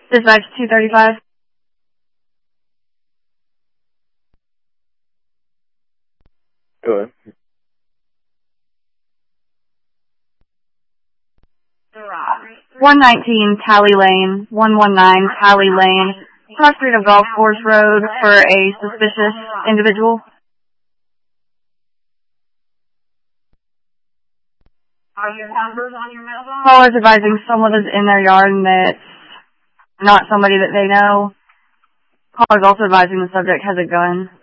Dispatch 235. Go ahead. 119 Tally Lane, 119 Tally Lane, cross street of Golf Course Road for a suspicious individual. Are your numbers on your mobile? Callers advising someone is in their yard and that's not somebody that they know. Callers also advising the subject has a gun.